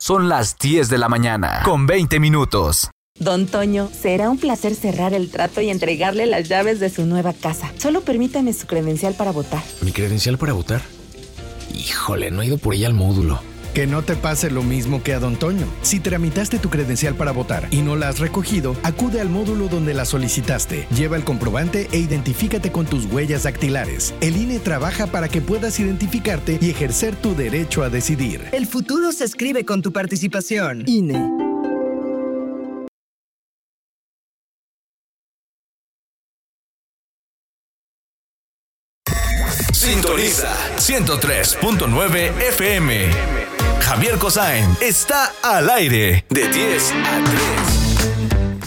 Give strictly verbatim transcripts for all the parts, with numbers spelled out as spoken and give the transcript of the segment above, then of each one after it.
Son las diez de la mañana, con veinte minutos. Don Toño, será un placer cerrar el trato y entregarle las llaves de su nueva casa. Solo permítame su credencial para votar. ¿Mi credencial para votar? Híjole, no he ido por ella al módulo. Que no te pase lo mismo que a Don Toño. Si tramitaste tu credencial para votar y no la has recogido, acude al módulo donde la solicitaste. Lleva el comprobante e identifícate con tus huellas dactilares. El I N E trabaja para que puedas identificarte y ejercer tu derecho a decidir. El futuro se escribe con tu participación. I N E. Sintoniza ciento tres punto nueve F M. Javier Cosain está al aire de diez a tres.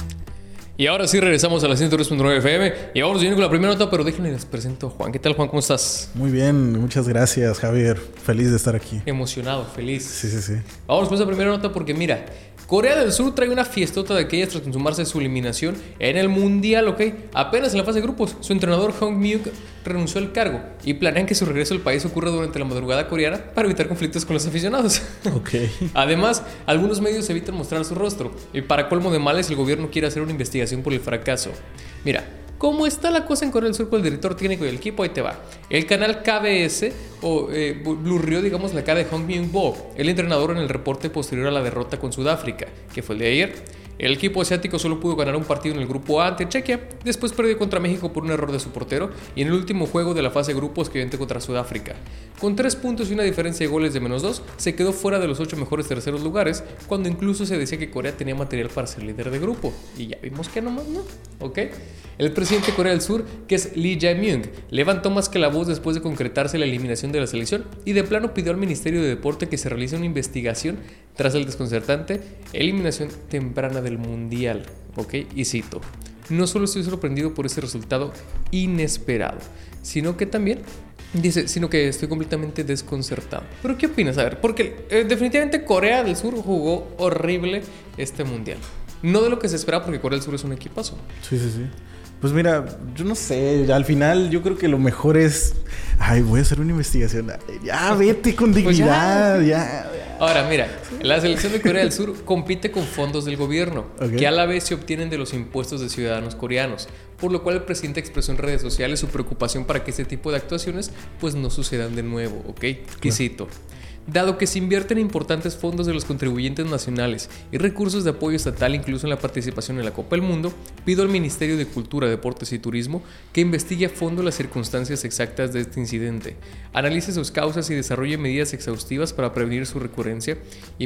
Y ahora sí regresamos a la ciento tres punto nueve F M y vamos bien con la primera nota, pero déjenme les presento a Juan. ¿Qué tal, Juan? ¿Cómo estás? Muy bien, muchas gracias, Javier. Feliz de estar aquí. Emocionado, feliz. Sí, sí, sí. Vamos pues a la primera nota porque mira, Corea del Sur trae una fiestota de aquellas tras consumarse su eliminación en el Mundial, ¿ok? Apenas en la fase de grupos, su entrenador Hong Myung renunció al cargo y planean que su regreso al país ocurra durante la madrugada coreana para evitar conflictos con los aficionados. Ok. Además, algunos medios evitan mostrar su rostro y para colmo de males el gobierno quiere hacer una investigación por el fracaso. Mira, ¿cómo está la cosa en Corea del Sur con el director técnico del equipo? Ahí te va. El canal K B S o eh, blurrió, digamos, la cara de Hong Myung-bo, el entrenador, en el reporte posterior a la derrota con Sudáfrica, que fue el de ayer. El equipo asiático solo pudo ganar un partido en el grupo A ante Chequia, después perdió contra México por un error de su portero y en el último juego de la fase de grupos que vente contra Sudáfrica. Con tres puntos y una diferencia de goles de menos dos, se quedó fuera de los ocho mejores terceros lugares, cuando incluso se decía que Corea tenía material para ser líder de grupo. Y ya vimos que nomás no, ¿ok? El presidente de Corea del Sur, que es Lee Jae-myung, levantó más que la voz después de concretarse la eliminación de la selección y de plano pidió al Ministerio de Deporte que se realice una investigación tras el desconcertante eliminación temprana del Mundial, ¿ok? Y cito: no solo estoy sorprendido por ese resultado inesperado, sino que también, dice, sino que estoy completamente desconcertado. ¿Pero qué opinas? A ver, porque eh, definitivamente Corea del Sur jugó horrible este Mundial. No de lo que se esperaba, porque Corea del Sur es un equipazo. Sí, sí, sí. Pues mira, yo no sé, al final yo creo que lo mejor es... Ay, voy a hacer una investigación. Ya, vete con dignidad, pues ya, ya, ya. Ahora, mira, la selección de Corea del Sur compite con fondos del gobierno, okay, que a la vez se obtienen de los impuestos de ciudadanos coreanos, por lo cual el presidente expresó en redes sociales su preocupación para que este tipo de actuaciones pues no sucedan de nuevo, ¿ok? Y cito: dado que se invierten importantes fondos de los contribuyentes nacionales y recursos de apoyo estatal incluso en la participación en la Copa del Mundo, pido al Ministerio de Cultura, Deportes y Turismo que investigue a fondo las circunstancias exactas de este incidente, analice sus causas y desarrolle medidas exhaustivas para prevenir su recurrencia y